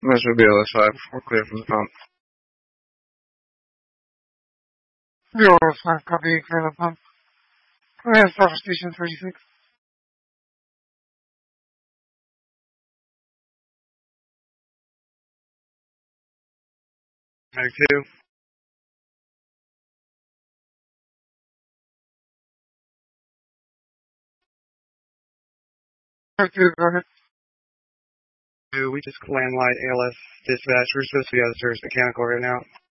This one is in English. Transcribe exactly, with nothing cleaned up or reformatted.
That should be L S five. We're clear from the pump. Zero L S five, copy, clear the pump. Go ahead, start for station thirty-six. Mag two. Mag two, go ahead. We just land light A L S dispatch. We're supposed to be out of service mechanical right now.